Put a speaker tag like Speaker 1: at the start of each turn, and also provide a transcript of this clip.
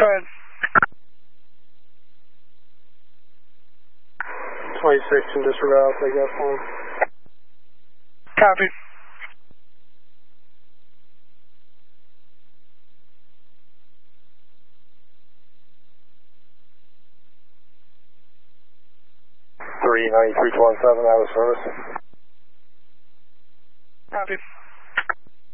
Speaker 1: Go ahead.
Speaker 2: 26 and disregard, I'll take that phone.
Speaker 1: Copy.
Speaker 2: Three 93 to 17 out of service.
Speaker 1: Copy.